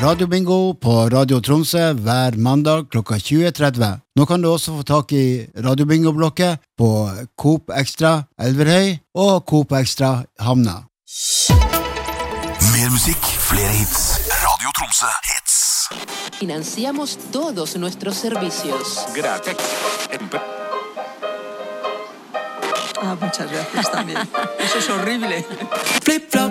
radiobingo på Radio Tromsø hver mandag klokka 20.30. Nå kan du også få tak i radiobingo-blokket på Coop Extra Elverhøy og Coop Extra Havna. Mer musikk, flere hits. Radio Tromsø Hits. Financiamos todos nuestros servicios. Gracias. Muchas gracias también. Eso es horrible. Flip flop,